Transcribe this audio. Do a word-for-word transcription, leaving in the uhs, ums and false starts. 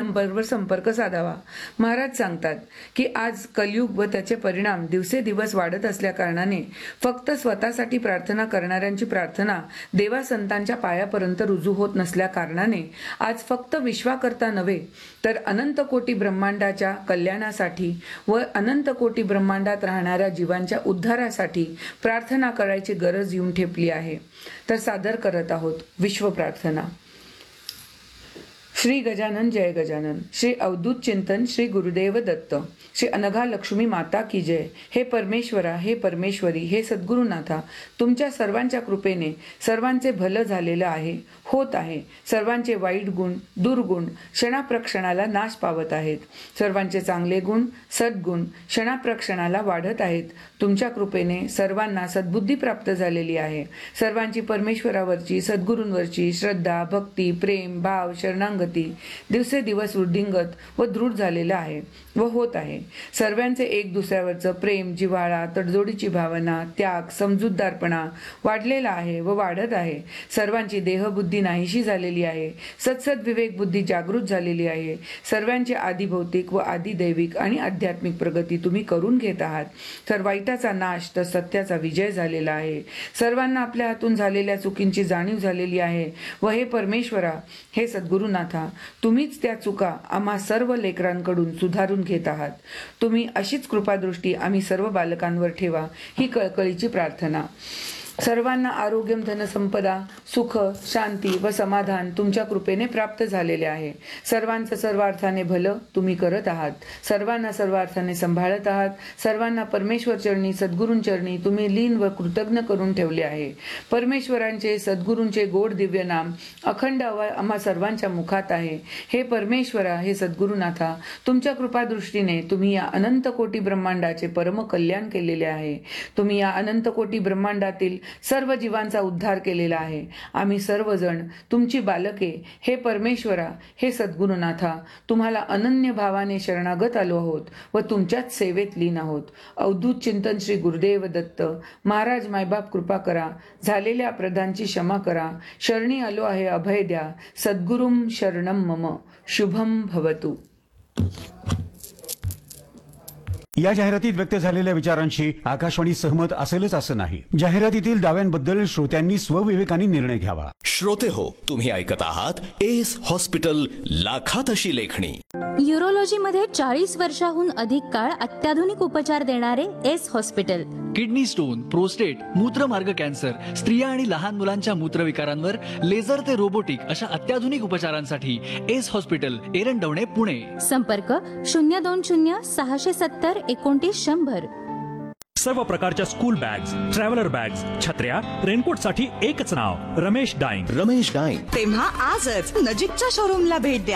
नंबरवर संपर्क साधावा. महाराज सांगतात की आज कलियुग व त्याचे परिणाम दिवसेदिवस वाढत असल्या कारणाने फक्त स्वतःसाठी प्रार्थना करणाऱ्यांची प्रार्थना देवा संतांच्या पायापर्यंत रुजू होत नसल्या कारणाने आज फक्त विश्वाकर्ता नव्हे तर अनंत कोटी ब्रह्मांडाच्या कल्याणासाठी व अनंत कोटी ब्रह्मांडात राहणाऱ्या जीवांच्या उद्धारासाठी प्रार्थना करायची गरज येऊन ठेपली आहे. तर सादर करत आहोत विश्व प्रार्थना. श्री गजानन जय गजानन. श्री अवधूत चिंतन श्री गुरुदेव दत्त. श्री अनघा लक्ष्मी माता की जय. हे परमेश्वरा, हे परमेश्वरी, हे सद्गुरुनाथा, तुमच्या सर्वांच्या कृपेने सर्वांचे भलं झालेलं आहे, होत आहे. सर्वांचे वाईट गुण, दुर्गुण क्षणाप्रक्षणाला नाश पावत आहेत. सर्वांचे चांगले गुण, सद्गुण क्षणाप्रक्षणाला वाढत आहेत. तुमच्या कृपेने सर्वांना सद्बुद्धी प्राप्त झालेली आहे. सर्वांची परमेश्वरावरची, सद्गुरूंवरची श्रद्धा, भक्ती, प्रेम, भाव, शरणांगती दिवसेदिवस वृद्धिंगत व दृढ झालेलं आहे व होत आहे. सर्वांचे एक दुसऱ्यावरचं प्रेम, जिव्हाळा, तडजोडीची भावना, त्याग, समजूतदारपणा वाढलेला आहे व वाढत आहे. सर्वांची देहबुद्धी नाहीशी झालेली आहे. सत्सद विवेक बुद्धी जागृत झालेली आहे. सर्वांची आधी भौतिक व आधी दैविक आणि आध्यात्मिक प्रगती तुम्ही करून घेत आहात. तर वाईटाचा नाश तर सत्याचा विजय झालेला आहे. सर्वांना आपल्या हातून झालेल्या चुकींची जाणीव झालेली आहे व हे परमेश्वरा, हे सद्गुरुनाथा, तुम्हीच त्या चुका आम्हा सर्व लेकरांकडून सुधारून घेत आहात. तुम्ही अशीच कृपादृष्टी आम्ही सर्व बालकांवर ठेवा, ही कळकळीची प्रार्थना. सर्वांना आरोग्यम, धनसंपदा, सुख, शांती व समाधान तुमच्या कृपेने प्राप्त झालेले आहे. सर्वांचं सर्वार्थाने भलं तुम्ही करत आहात. सर्वांना सर्वार्थाने सांभाळत आहात. सर्वांना परमेश्वर चरणी, सद्गुरूंचरणी तुम्ही लीन व कृतज्ञ करून ठेवले आहे. परमेश्वरांचे, सद्गुरूंचे गोड दिव्य नाम अखंड आम्हा सर्वांच्या मुखात आहे. हे परमेश्वरा, हे सद्गुरुनाथा, तुमच्या कृपादृष्टीने तुम्ही या अनंत कोटी ब्रह्मांडाचे परम कल्याण केलेले आहे. तुम्ही या अनंत कोटी ब्रह्मांडातील सर्व जीवांचा उद्धार केलेला आहे. आम्ही सर्वजण तुमची बालके, हे परमेश्वरा, हे सद्गुरुनाथा, तुम्हाला अनन्य भावाने शरणागत आलो आहोत व तुमच्याच सेवेत लीन आहोत. अवधूत चिंतन श्री गुरुदेव दत्त. महाराज मायबाप कृपा करा. झालेल्या अपराधांची क्षमा करा. शरणी आलो आहे, अभय द्या. सद्गुरुम शरणम मम. शुभम भवतु. या जाहिरातीत व्यक्त झालेल्या विचारांशी आकाशवाणी सहमत असेलच असं नाही. जाहिरातीतील दाव्यांबद्दल श्रोत्यांनी स्वविवेकाने निर्णय घ्यावा. श्रोते हो, तुम्ही ऐकत आहात एस हॉस्पिटल, लाखात अशी लेखणी. यूरोलॉजी मध्ये चाळीस वर्षाहून अधिक काळ अत्याधुनिक उपचार देणारे S hospital. Kidney stone, prostate, मूत्रमार्ग cancer, स्त्रिया आणि लहान मुलांच्या मूत्रविकारांवर लेझर ते रोबोटिक अशा अत्याधुनिक उपचारांसाठी एस हॉस्पिटल, एरंडवणे, पुणे. संपर्क शून्य दोन शून्य सहाशे सत्तर एकोणतीस शंभर. सर्व प्रकारच्या स्कूल बॅग्स, ट्रॅव्हलर बॅग्स, छत्र्या, रेनकोट साठी एकच नाव, रमेश डाईंग. रमेश डाईंग. तेव्हा आजच नजीकच्या शोरूमला भेट द्या.